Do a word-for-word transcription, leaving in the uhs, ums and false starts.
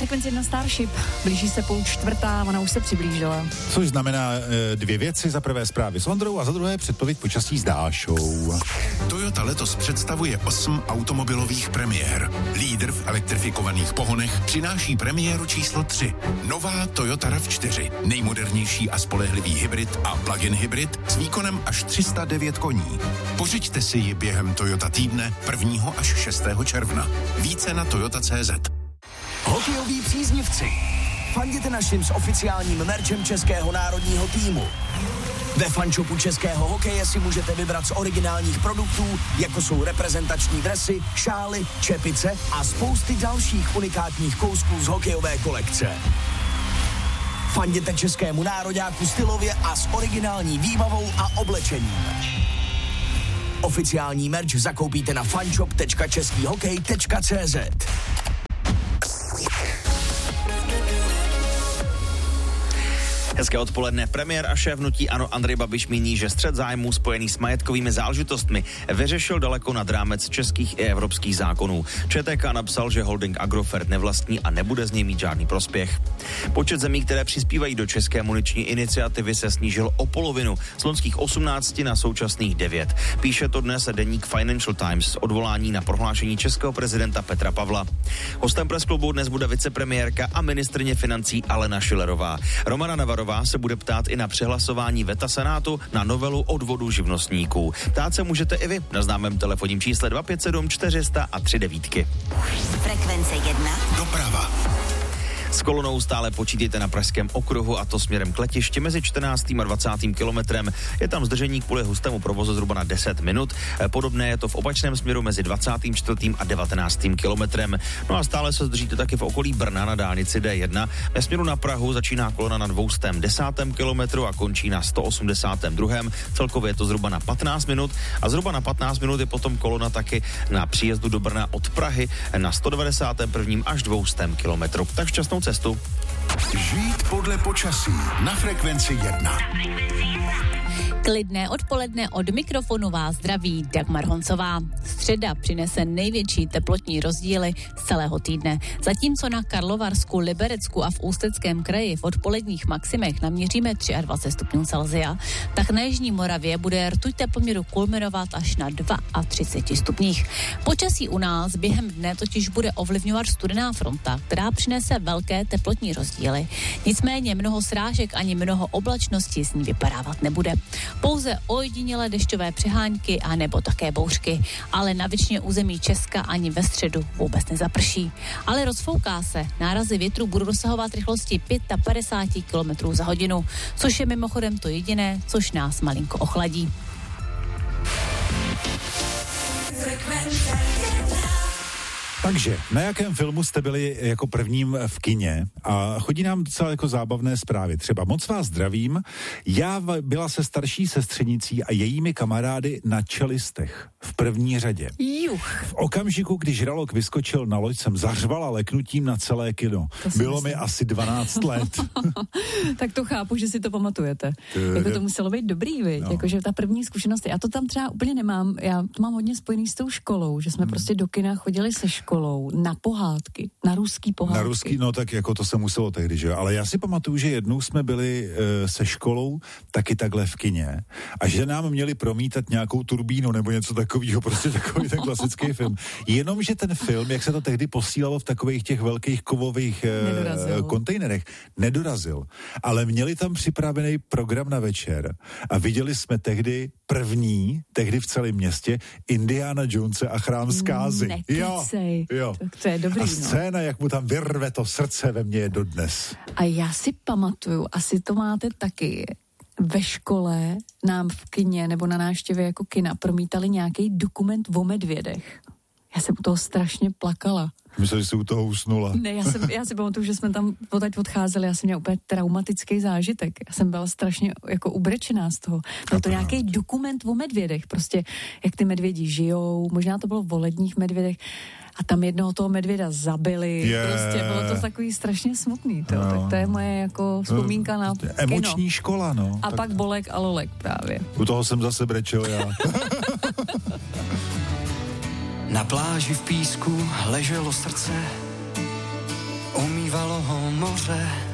Frekvenci jedna Starship. Blíží se půl čtvrtá, ona už se přiblížila. Což znamená e, dvě věci. Za prvé zprávy s Ondrou a za druhé předpověď počasí s Dášou. Toyota letos představuje osm automobilových premiér. Lídr v elektrifikovaných pohonech přináší premiéru číslo tři. Nová Toyota RAV čtyři. Nejmodernější a spolehlivý hybrid a plug-in hybrid s výkonem až tři sta devět koní. Pořiďte si ji během Toyota týdne prvního až šestého června. Více na toyota tečka cé zet. Hokejoví příznivci, fanděte našim s oficiálním merčem českého národního týmu. Ve fanshopu českého hokeje si můžete vybrat z originálních produktů, jako jsou reprezentační dresy, šály, čepice a spousty dalších unikátních kousků z hokejové kolekce. Fanděte českému nároďáku stylově a s originální výbavou a oblečením. Oficiální merch zakoupíte na fanshop tečka český hokej tečka cé zet. Hezké odpoledne. Premiér a šéf hnutí ANO Andrej Babiš míní, že střet zájmů spojený s majetkovými záležitostmi vyřešil daleko nad rámec českých i evropských zákonů. ČTK napsal, že holding Agrofert nevlastní a nebude z něj mít žádný prospěch. Počet zemí, které přispívají do české muniční iniciativy, se snížil o polovinu z loňských osmnácti na současných devět. Píše to dnes deník Financial Times s odvolání na prohlášení českého prezidenta Petra Pavla. Hostem Pressklubu dnes bude vicepremiérka a ministryně financí Alena Schillerová. Romana Navarová se bude ptát i na přehlasování veta Senátu na novelu odvodu živnostníků. Ptát se můžete i vy na známém telefonním čísle dva pět sedm čtyři sta a tři devítky. Frekvence jedna. Doprava. S kolonou stále počítejte na Pražském okruhu, a to směrem k letišti mezi čtrnáctým a dvacátým kilometrem. Je tam zdržení kvůli hustému provozu zhruba na deset minut. Podobné je to v opačném směru mezi dvacátým čtvrtým a devatenáctým kilometrem. No a stále se zdržíte taky v okolí Brna na dálnici D jedna. Ve směru na Prahu začíná kolona na dvoustém desátém kilometru a končí na sto osmdesátém druhém. Celkově je to zhruba na patnáct minut a zhruba na patnáct minut je potom kolona taky na příjezdu do Brna od Prahy na sto devadesátém prvním až dvoustém kilometru. Tak šťastnou cestu. Žít podle počasí na Frekvenci jedna. Klidné odpoledne, od mikrofonu vás zdraví Dagmar Honcová. Středa přinese největší teplotní rozdíly z celého týdne. Zatímco na Karlovarsku, Liberecku a v Ústeckém kraji v odpoledních maximech naměříme dvacet tři stupňů Celsia, tak na jižní Moravě bude rtuť teploměru kulminovat až na třicet dva stupních. Počasí u nás během dne totiž bude ovlivňovat studená fronta, která přinese velké teplotní rozdíly. Nicméně mnoho srážek ani mnoho oblačnosti z ní vypadávat nebude. Pouze ojedinělé dešťové přehánky a nebo také bouřky, ale na většině území Česka ani ve středu vůbec nezaprší. Ale rozfouká se, nárazy větru budou dosahovat rychlosti padesát pět kilometrů za hodinu, což je mimochodem to jediné, což nás malinko ochladí. Takže, na jakém filmu jste byli jako prvním v kině? A chodí nám docela jako zábavné zprávy. Třeba moc vás zdravím. Já byla se starší sestřenicí a jejími kamarády na Čelistech v první řadě. Juch. V okamžiku, kdy žralok vyskočil na loď, jsem zařvala leknutím na celé kino. Bylo myslím. mi asi dvanáct let. Tak to chápu, že si to pamatujete. Jako to muselo být dobrý, viď? No. Jakože ta první zkušenost. Já to tam třeba úplně nemám. Já to mám hodně spojený s tou školou, že jsme hmm. prostě do kina chodili se školou na pohádky, na ruský pohádky. Na ruský, no tak jako to se muselo tehdy, že jo. Ale já si pamatuju, že jednou jsme byli e, se školou taky takhle v kině a že nám měli promítat nějakou turbínu nebo něco takového, prostě takový ten klasický film. Jenomže ten film, jak se to tehdy posílalo v takových těch velkých kovových e, kontejnerech, nedorazil. Ale měli tam připravený program na večer a viděli jsme tehdy první, tehdy v celém městě, Indiana Jonese a chrám zkázy. Nekecej. Jo, jo. To, to je dobrý, a scéna, no. Jak mu tam vyrve to srdce, ve mně je dodnes. A já si pamatuju, asi to máte taky, ve škole nám v kině nebo na návštěvě jako kina promítali nějaký dokument o medvědech. Já jsem u toho strašně plakala. Myslel, že jsi u toho usnula. Ne, já, jsem, já si pamatuju, že jsme tam odtaď odcházeli, já jsem měla úplně traumatický zážitek. Já jsem byla strašně jako ubrečená z toho. Byl to nějaký dokument o medvědech, prostě jak ty medvědi žijou, možná to bylo o ledních medvědech a tam jednoho toho medvěda zabili. Yeah. Prostě bylo to takový strašně smutný. To. No. Tak to je moje jako vzpomínka na kino. Emoční škola, no. A tak... pak Bolek a Lolek právě. U toho jsem zase brečel já. Na pláži v písku leželo srdce, umí Omývalo ho moře,